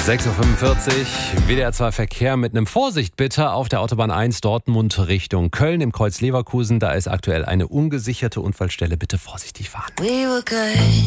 6.45 Uhr, WDR 2 Verkehr mit einem Vorsicht bitte auf der Autobahn 1 Dortmund Richtung Köln im Kreuz Leverkusen. Da ist aktuell eine ungesicherte Unfallstelle. Bitte vorsichtig fahren.